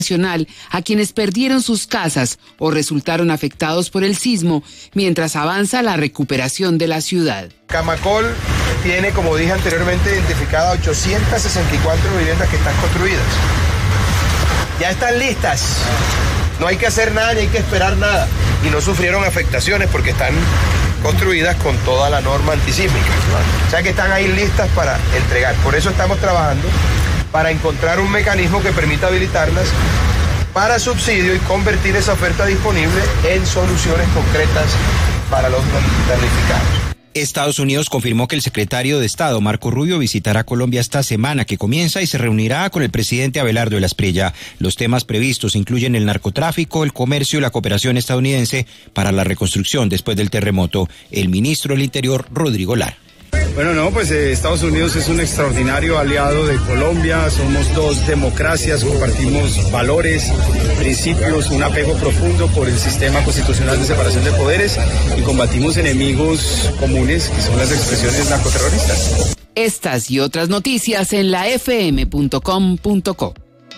a quienes perdieron sus casas o resultaron afectados por el sismo, mientras avanza la recuperación de la ciudad. Camacol tiene, como dije anteriormente, identificada 864 viviendas que están construidas. Ya están listas. No hay que hacer nada ni hay que esperar nada. Y no sufrieron afectaciones porque están construidas con toda la norma antisísmica. O sea que están ahí listas para entregar. Por eso estamos trabajando para encontrar un mecanismo que permita habilitarlas para subsidio y convertir esa oferta disponible en soluciones concretas para los damnificados. Estados Unidos confirmó que el secretario de Estado, Marco Rubio, visitará Colombia esta semana que comienza y se reunirá con el presidente Abelardo de la Espriella. Los temas previstos incluyen el narcotráfico, el comercio y la cooperación estadounidense para la reconstrucción después del terremoto. El ministro del Interior, Rodrigo Lara. Bueno, Estados Unidos es un extraordinario aliado de Colombia, somos dos democracias, compartimos valores, principios, un apego profundo por el sistema constitucional de separación de poderes y combatimos enemigos comunes que son las expresiones narcoterroristas. Estas y otras noticias en lafm.com.co.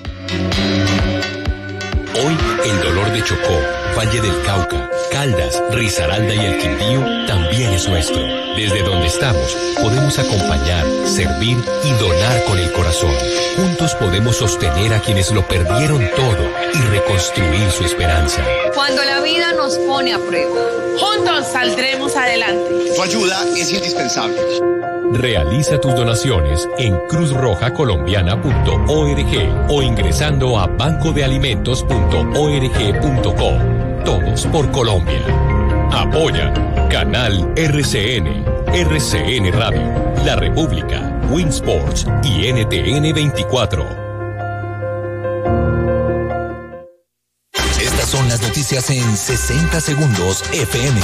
Hoy el dolor de Chocó, Valle del Cauca, Caldas, Risaralda y el Quindío también es nuestro. Desde donde estamos, podemos acompañar, servir y donar con el corazón. Juntos podemos sostener a quienes lo perdieron todo y reconstruir su esperanza. Cuando la vida nos pone a prueba, juntos saldremos adelante. Tu ayuda es indispensable. Realiza tus donaciones en cruzrojacolombiana.org o ingresando a bancodealimentos.org.co. Todos por Colombia. Apoya Canal RCN, RCN Radio, La República, Winsports y NTN 24. Estas son las noticias en 60 segundos FM.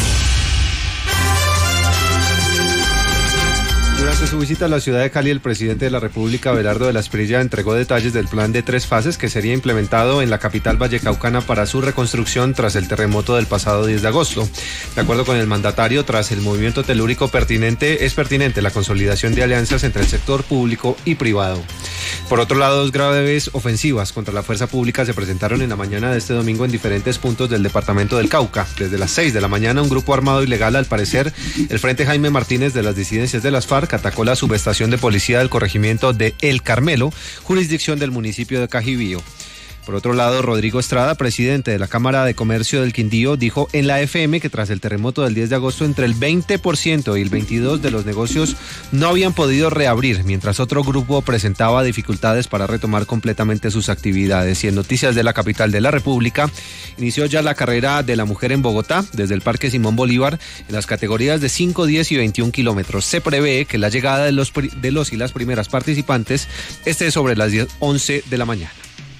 Durante su visita a la ciudad de Cali, el presidente de la República, Abelardo de la Espriella, entregó detalles del plan de 3 fases que sería implementado en la capital vallecaucana para su reconstrucción tras el terremoto del pasado 10 de agosto. De acuerdo con el mandatario, tras el movimiento telúrico es pertinente la consolidación de alianzas entre el sector público y privado. Por otro lado, 2 graves ofensivas contra la fuerza pública se presentaron en la mañana de este domingo en diferentes puntos del departamento del Cauca. Desde las 6 de la mañana, un grupo armado ilegal, al parecer el Frente Jaime Martínez de las disidencias de las FARC, atacó la subestación de policía del corregimiento de El Carmelo, jurisdicción del municipio de Cajibío. Por otro lado, Rodrigo Estrada, presidente de la Cámara de Comercio del Quindío, dijo en la FM que tras el terremoto del 10 de agosto entre el 20% y el 22% de los negocios no habían podido reabrir, mientras otro grupo presentaba dificultades para retomar completamente sus actividades. Y en noticias de la capital de la República, inició ya la carrera de la mujer en Bogotá, desde el Parque Simón Bolívar, en las categorías de 5, 10 y 21 kilómetros. Se prevé que la llegada de los y las primeras participantes esté sobre las 11 de la mañana.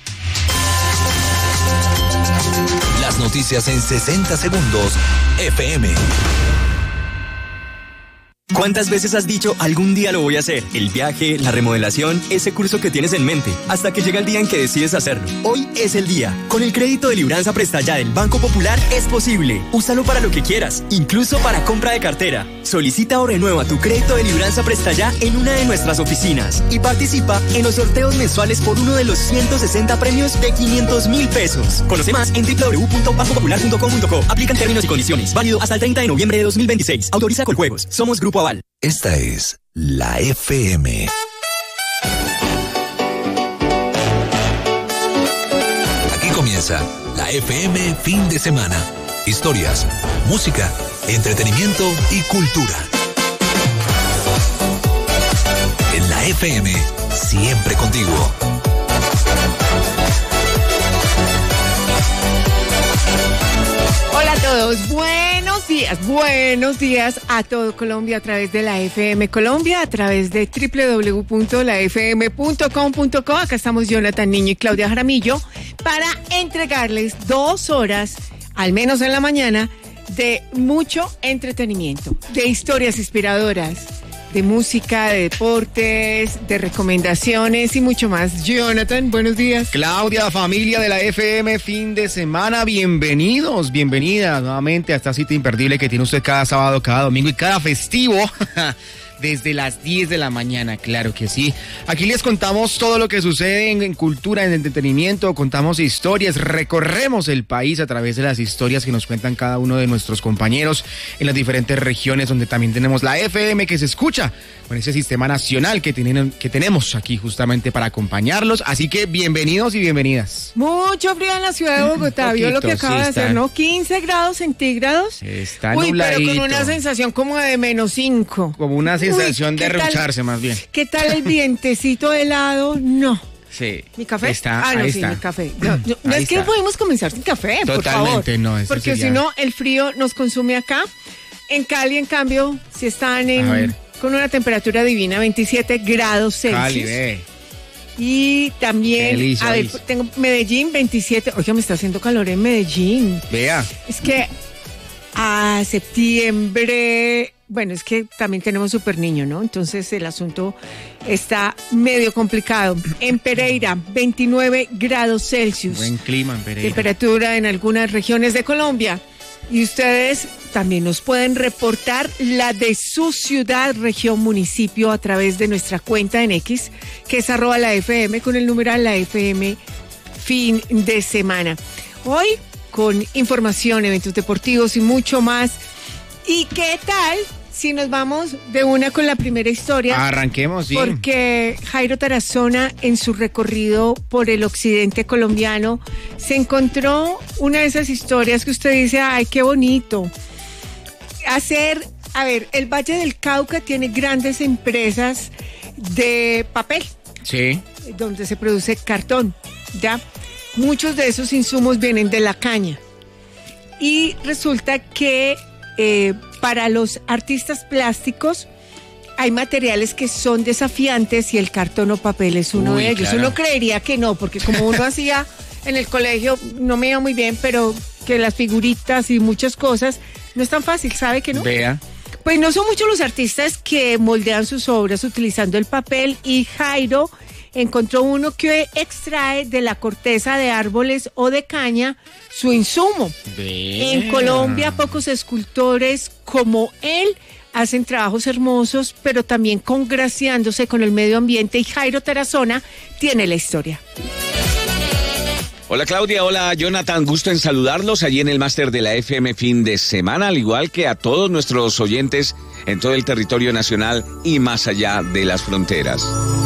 Las noticias en 60 segundos, FM. ¿Cuántas veces has dicho algún día lo voy a hacer? El viaje, la remodelación, ese curso que tienes en mente, hasta que llega el día en que decides hacerlo. Hoy es el día. Con el crédito de Libranza Presta Ya del Banco Popular es posible. Úsalo para lo que quieras, incluso para compra de cartera. Solicita o renueva tu crédito de Libranza Presta Ya en una de nuestras oficinas y participa en los sorteos mensuales por uno de los 160 premios de 500.000 pesos. Conoce más en www.bancopopular.com.co. Aplican términos y condiciones. Válido hasta el 30 de noviembre de 2026. Autoriza Coljuegos. Somos Grupo Aval. Esta es la FM. Aquí comienza la FM fin de semana. Historias, música, entretenimiento y cultura. En la FM, siempre contigo. Hola a todos, buenos días a todo Colombia a través de la FM Colombia, a través de www.lafm.com.co. Acá estamos Jonathan Niño y Claudia Jaramillo para entregarles 2 horas, al menos en la mañana, de mucho entretenimiento, de historias inspiradoras, de música, de deportes, de recomendaciones y mucho más. Jonathan, buenos días. Claudia, familia de la FM, fin de semana, bienvenidos, bienvenidas nuevamente a esta cita imperdible que tiene usted cada sábado, cada domingo y cada festivo. desde las 10 de la mañana, claro que sí. Aquí les contamos todo lo que sucede en cultura, en entretenimiento, contamos historias, recorremos el país a través de las historias que nos cuentan cada uno de nuestros compañeros en las diferentes regiones, donde también tenemos la FM que se escucha con ese sistema nacional que tenemos aquí justamente para acompañarlos. Así que bienvenidos y bienvenidas. Mucho frío en la ciudad de Bogotá, vio lo que acaba de hacer, ¿no? 15 grados centígrados. Está Uy, nubladito. pero con una sensación como de -5. Como una sensación de arrucharse más bien. ¿Qué tal el vientecito helado? No. Sí. ¿Mi café? Está, no, ahí sí, está. mi café. No es que podemos comenzar sin café, por favor. Totalmente, no. Porque si no, el frío nos consume acá. En Cali, en cambio, si están con una temperatura divina, 27 grados Celsius. Cali, ve. Y también, a ver, tengo Medellín, 27. Oiga, me está haciendo calor en Medellín. Vea. Es que a septiembre, bueno, es que también tenemos super niño, ¿no? Entonces el asunto está medio complicado. En Pereira, 29 grados Celsius. Buen clima en Pereira. Temperatura en algunas regiones de Colombia. Y ustedes también nos pueden reportar la de su ciudad, región, municipio a través de nuestra cuenta en X, que es @lafm con el numeral la FM fin de semana. Hoy con información, eventos deportivos y mucho más. ¿Y qué tal si nos vamos de una con la primera historia? Arranquemos, sí. Porque Jairo Tarazona, en su recorrido por el occidente colombiano, se encontró una de esas historias que usted dice, ¡ay, qué bonito! El Valle del Cauca tiene grandes empresas de papel. Sí. Donde se produce cartón, ¿ya? Muchos de esos insumos vienen de la caña. Y resulta que para los artistas plásticos hay materiales que son desafiantes y el cartón o papel es uno de ellos. Claro. Uno creería que no, porque como uno hacía en el colegio, no me iba muy bien, pero que las figuritas y muchas cosas no es tan fácil, ¿sabe que no? Vea. Pues no son muchos los artistas que moldean sus obras utilizando el papel, y Jairo encontró uno que extrae de la corteza de árboles o de caña su insumo. Vea. En Colombia, pocos escultores como él hacen trabajos hermosos, pero también congraciándose con el medio ambiente, y Jairo Tarazona tiene la historia. Hola Claudia, hola Jonathan, gusto en saludarlos allí en el máster de la FM fin de semana, al igual que a todos nuestros oyentes en todo el territorio nacional y más allá de las fronteras.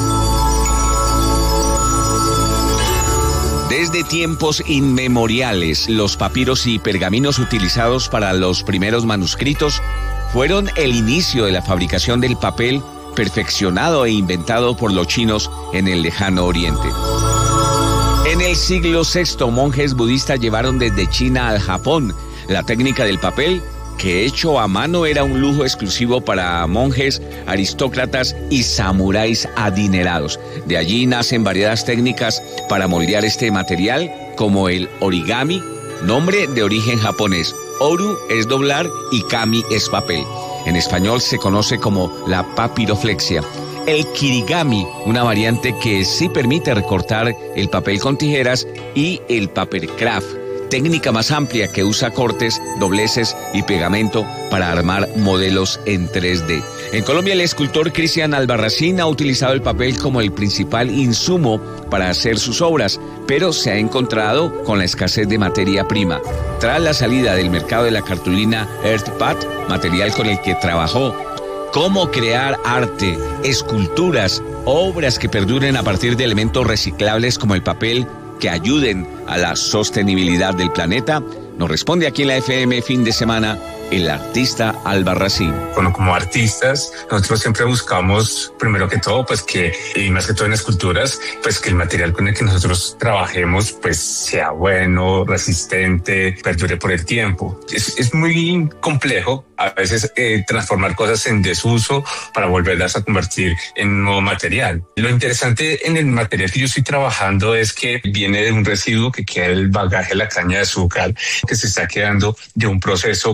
Desde tiempos inmemoriales, los papiros y pergaminos utilizados para los primeros manuscritos fueron el inicio de la fabricación del papel, perfeccionado e inventado por los chinos en el lejano oriente. En el siglo VI, monjes budistas llevaron desde China al Japón la técnica del papel, que hecho a mano era un lujo exclusivo para monjes, aristócratas y samuráis adinerados. De allí nacen variadas técnicas para moldear este material, como el origami, nombre de origen japonés. Oru es doblar y kami es papel. En español se conoce como la papiroflexia. El kirigami, una variante que sí permite recortar el papel con tijeras, y el papercraft, técnica más amplia que usa cortes, dobleces y pegamento para armar modelos en 3D. En Colombia, el escultor Cristian Albarracín ha utilizado el papel como el principal insumo para hacer sus obras, pero se ha encontrado con la escasez de materia prima. Tras la salida del mercado de la cartulina Earthpad, material con el que trabajó, cómo crear arte, esculturas, obras que perduren a partir de elementos reciclables como el papel, que ayuden a la sostenibilidad del planeta, nos responde aquí en la FM fin de semana el artista Albarracín. Bueno, como artistas, nosotros siempre buscamos, primero que todo, pues que, y más que todo en esculturas, pues que el material con el que nosotros trabajemos, pues sea bueno, resistente, perdure por el tiempo. Es muy complejo a veces transformar cosas en desuso para volverlas a convertir en nuevo material. Lo interesante en el material que yo estoy trabajando es que viene de un residuo que queda del bagaje de la caña de azúcar, que se está quedando de un proceso que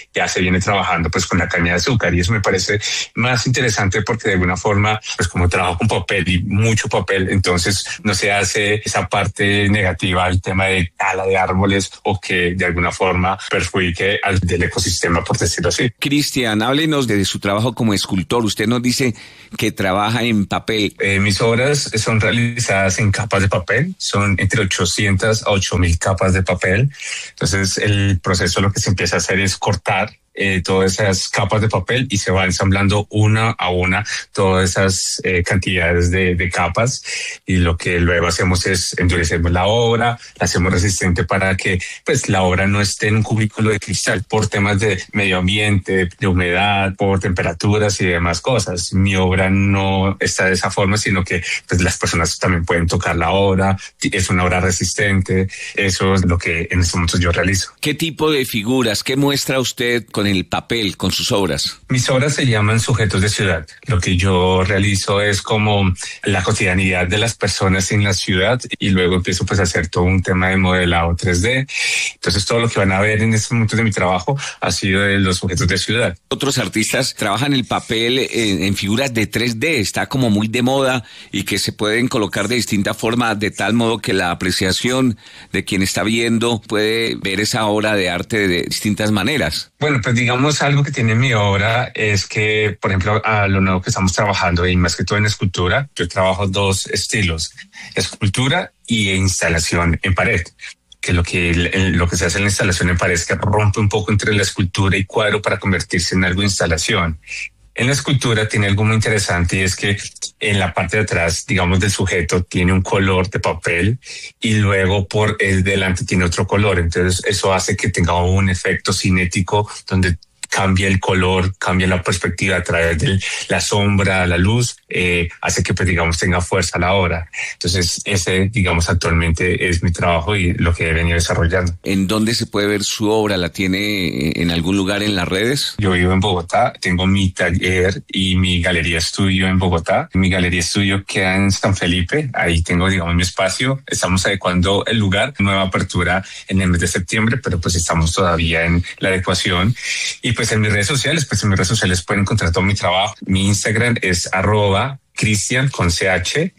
ya se viene trabajando pues con la caña de azúcar, y eso me parece más interesante porque de alguna forma pues como trabajo con papel y mucho papel, entonces no se hace esa parte negativa al tema de tala de árboles o que de alguna forma perjudique al del ecosistema, por decirlo así. Cristian, háblenos de su trabajo como escultor. Usted nos dice que trabaja en papel. Mis obras son realizadas en capas de papel, son entre 800 a 8.000 capas de papel. Entonces el proceso lo que se empieza a hacer es cortar todas esas capas de papel y se va ensamblando una a una todas esas cantidades de capas, y lo que luego hacemos es endurecemos la obra, la hacemos resistente para que pues la obra no esté en un cubículo de cristal por temas de medio ambiente, de humedad, por temperaturas y demás cosas. Mi obra no está de esa forma, sino que pues las personas también pueden tocar la obra, es una obra resistente. Eso es lo que en estos momentos yo realizo. ¿Qué tipo de figuras, qué muestra usted con el papel, con sus obras? Mis obras se llaman sujetos de ciudad. Lo que yo realizo es como la cotidianidad de las personas en la ciudad, y luego empiezo pues a hacer todo un tema de modelado 3D. Entonces todo lo que van a ver en este momento de mi trabajo ha sido de los sujetos de ciudad. Otros artistas trabajan el papel en figuras de 3D, está como muy de moda, y que se pueden colocar de distinta forma, de tal modo que la apreciación de quien está viendo puede ver esa obra de arte de distintas maneras. Bueno, pues digamos algo que tiene mi obra es que, por ejemplo, a lo nuevo que estamos trabajando, y más que todo en escultura, yo trabajo dos estilos, escultura y instalación en pared. Que lo que se hace en la instalación en pared es que rompe un poco entre la escultura y cuadro para convertirse en algo de instalación. En la escultura tiene algo muy interesante, y es que en la parte de atrás, digamos, del sujeto tiene un color de papel, y luego por el delante tiene otro color. Entonces eso hace que tenga un efecto cinético donde cambia el color, cambia la perspectiva a través de la sombra, la luz, hace que pues digamos tenga fuerza la obra. Entonces ese digamos actualmente es mi trabajo y lo que he venido desarrollando. ¿En dónde se puede ver su obra? ¿La tiene en algún lugar en las redes? Yo vivo en Bogotá, tengo mi taller y mi galería estudio en Bogotá. Mi galería estudio queda en San Felipe, ahí tengo digamos mi espacio. Estamos adecuando el lugar, nueva apertura en el mes de septiembre, pero pues estamos todavía en la adecuación. Y pues en mis redes sociales, pueden encontrar todo mi trabajo. Mi Instagram es @Cristian con CH,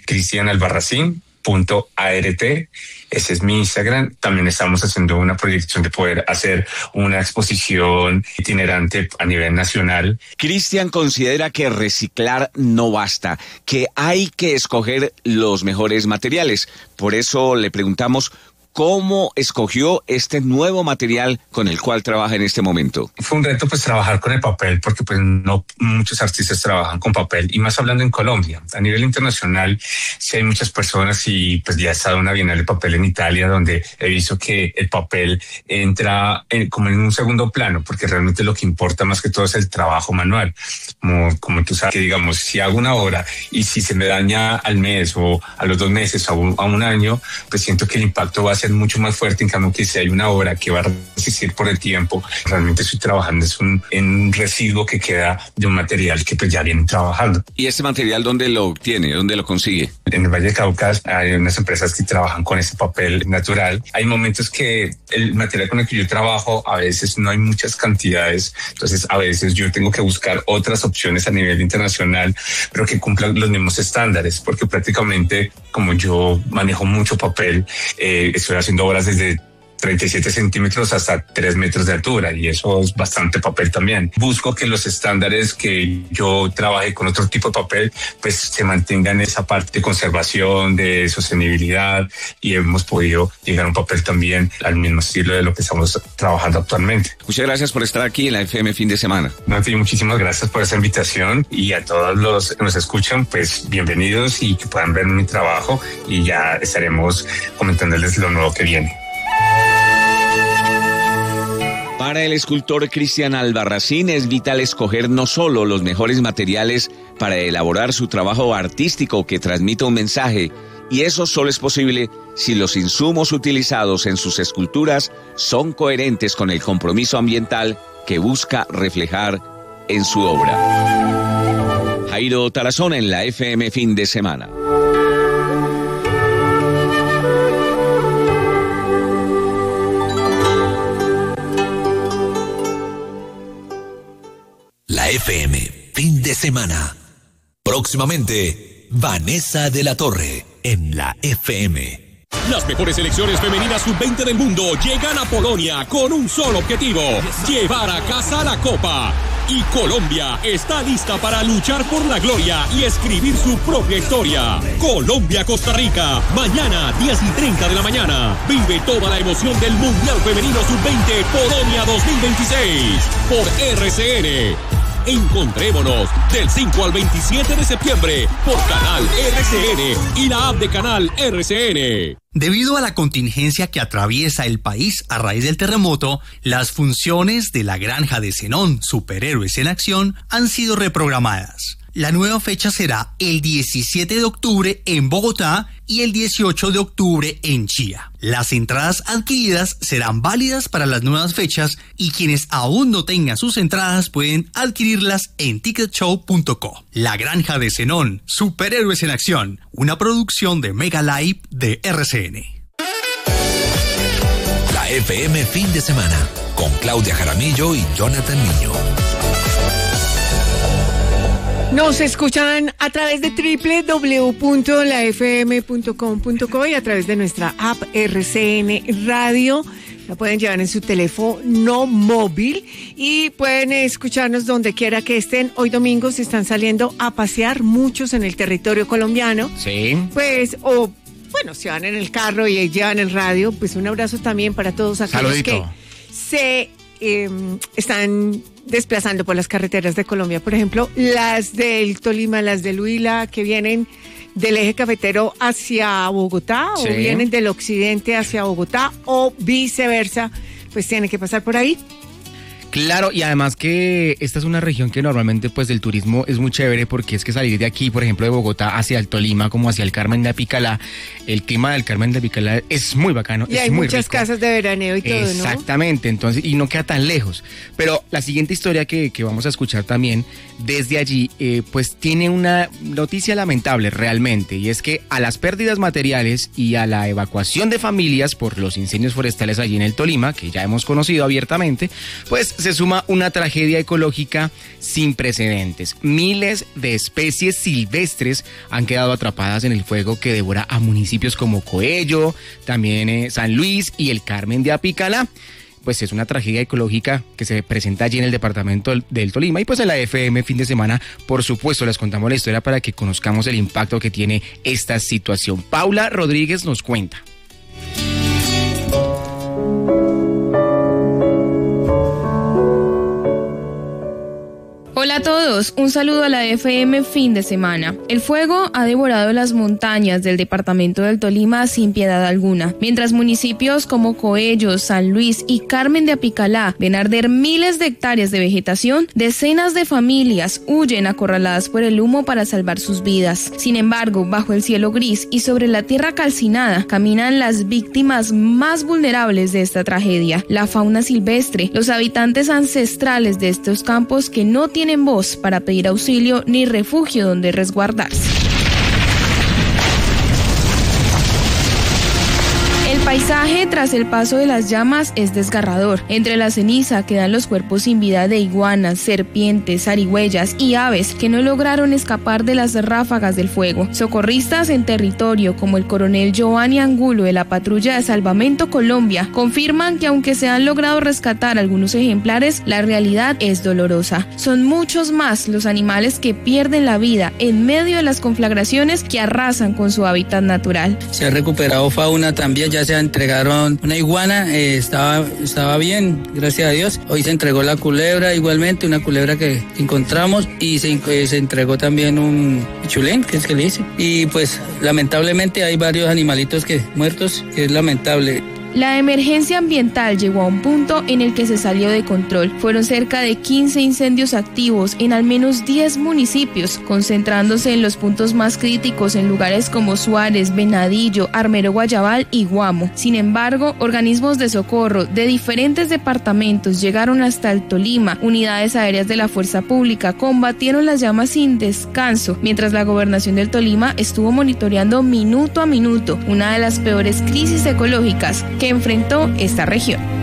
cristianalbarracin.art. Ese es mi Instagram. También estamos haciendo una proyección de poder hacer una exposición itinerante a nivel nacional. Cristian considera que reciclar no basta, que hay que escoger los mejores materiales. Por eso le preguntamos ¿cómo escogió este nuevo material con el cual trabaja en este momento? Fue un reto pues trabajar con el papel, porque pues no muchos artistas trabajan con papel, y más hablando en Colombia. A nivel internacional sí hay muchas personas, y pues ya he estado en una Bienal de Papel en Italia, donde he visto que el papel entra como en un segundo plano, porque realmente lo que importa más que todo es el trabajo manual. Como tú sabes, que digamos, si hago una obra y si se me daña al mes o a los 2 meses o a un año, pues siento que el impacto va a ser mucho más fuerte. En cambio, que si hay una obra que va a resistir por el tiempo, realmente estoy trabajando en un residuo que queda de un material que pues ya vienen trabajando. ¿Y este material dónde lo obtiene? ¿Dónde lo consigue? En el Valle del Cauca hay unas empresas que trabajan con ese papel natural. Hay momentos que el material con el que yo trabajo a veces no hay muchas cantidades, entonces a veces yo tengo que buscar otras opciones a nivel internacional, pero que cumplan los mismos estándares, porque prácticamente como yo manejo mucho papel, estoy haciendo obras desde 37 centímetros hasta 3 metros de altura, y eso es bastante papel también. Busco que los estándares que yo trabaje con otro tipo de papel pues se mantengan esa parte de conservación, de sostenibilidad, y hemos podido llegar a un papel también al mismo estilo de lo que estamos trabajando actualmente. Muchas gracias por estar aquí en la FM Fin de Semana. Nati, muchísimas gracias por esa invitación, y a todos los que nos escuchan, pues bienvenidos y que puedan ver mi trabajo, y ya estaremos comentándoles lo nuevo que viene. Para el escultor Cristian Albarracín es vital escoger no solo los mejores materiales para elaborar su trabajo artístico que transmita un mensaje, y eso solo es posible si los insumos utilizados en sus esculturas son coherentes con el compromiso ambiental que busca reflejar en su obra. Jairo Tarazona en la FM Fin de Semana. La FM, fin de semana. Próximamente, Vanessa de la Torre, en la FM. Las mejores selecciones femeninas sub-20 del mundo llegan a Polonia con un solo objetivo: llevar a casa la copa. Y Colombia está lista para luchar por la gloria y escribir su propia historia. Colombia-Costa Rica, mañana 10:30 de la mañana. Vive toda la emoción del Mundial Femenino Sub-20 Polonia 2026 por RCN. Encontrémonos del 5 al 27 de septiembre por Canal RCN y la app de Canal RCN. Debido a la contingencia que atraviesa el país a raíz del terremoto, las funciones de la Granja de Zenón, Superhéroes en Acción, han sido reprogramadas. La nueva fecha será el 17 de octubre en Bogotá y el 18 de octubre en Chía. Las entradas adquiridas serán válidas para las nuevas fechas y quienes aún no tengan sus entradas pueden adquirirlas en ticketshow.co. La Granja de Zenón, Superhéroes en Acción, una producción de Mega Live de RCN. La FM fin de semana con Claudia Jaramillo y Jonathan Niño. Nos escuchan a través de www.lafm.com.co y a través de nuestra app RCN Radio. La pueden llevar en su teléfono móvil y pueden escucharnos donde quiera que estén. Hoy domingo se están saliendo a pasear muchos en el territorio colombiano. Sí. Pues, bueno, si van en el carro y llevan el radio, pues un abrazo también para todos aquellos que se están desplazando por las carreteras de Colombia. Por ejemplo, las del Tolima, las del Huila, que vienen del eje cafetero hacia Bogotá, sí, o vienen del occidente hacia Bogotá, o viceversa, pues tienen que pasar por ahí. Claro, y además que esta es una región que normalmente pues del turismo es muy chévere, porque es que salir de aquí, por ejemplo de Bogotá hacia el Tolima, como hacia el Carmen de Apicalá, el clima del Carmen de Apicalá es muy bacano, y es hay muy muchas rico. Casas de veraneo y todo, ¿no? Exactamente, entonces, y no queda tan lejos. Pero la siguiente historia que vamos a escuchar también desde allí, pues tiene una noticia lamentable realmente, y es que a las pérdidas materiales y a la evacuación de familias por los incendios forestales allí en el Tolima, que ya hemos conocido abiertamente, pues se suma una tragedia ecológica sin precedentes. Miles de especies silvestres han quedado atrapadas en el fuego que devora a municipios como Coello, también San Luis y el Carmen de Apicalá. Pues es una tragedia ecológica que se presenta allí en el departamento del Tolima, y pues en la FM fin de semana, por supuesto, les contamos la historia para que conozcamos el impacto que tiene esta situación. Paula Rodríguez nos cuenta. Hola a todos, un saludo a la FM fin de semana. El fuego ha devorado las montañas del departamento del Tolima sin piedad alguna, mientras municipios como Coello, San Luis y Carmen de Apicalá ven arder miles de hectáreas de vegetación. Decenas de familias huyen acorraladas por el humo para salvar sus vidas. Sin embargo, bajo el cielo gris y sobre la tierra calcinada caminan las víctimas más vulnerables de esta tragedia: la fauna silvestre, los habitantes ancestrales de estos campos que no tienen voz para pedir auxilio ni refugio donde resguardarse. El paisaje tras el paso de las llamas es desgarrador. Entre la ceniza quedan los cuerpos sin vida de iguanas, serpientes, zarigüeyas y aves que no lograron escapar de las ráfagas del fuego. Socorristas en territorio como el coronel Giovanni Angulo de la Patrulla de Salvamento Colombia confirman que aunque se han logrado rescatar algunos ejemplares, la realidad es dolorosa. Son muchos más los animales que pierden la vida en medio de las conflagraciones que arrasan con su hábitat natural. Se ha recuperado fauna también, ya se entregaron una iguana, estaba bien, gracias a Dios. Hoy se entregó la culebra, igualmente una culebra que encontramos, y se entregó también un chulén, que es que le dice. Y pues lamentablemente hay varios animalitos muertos, que es lamentable. La emergencia ambiental llegó a un punto en el que se salió de control. Fueron cerca de 15 incendios activos en al menos 10 municipios, concentrándose en los puntos más críticos en lugares como Suárez, Venadillo, Armero Guayabal y Guamo. Sin embargo, organismos de socorro de diferentes departamentos llegaron hasta el Tolima. Unidades aéreas de la Fuerza Pública combatieron las llamas sin descanso, mientras la Gobernación del Tolima estuvo monitoreando minuto a minuto una de las peores crisis ecológicas que enfrentó esta región.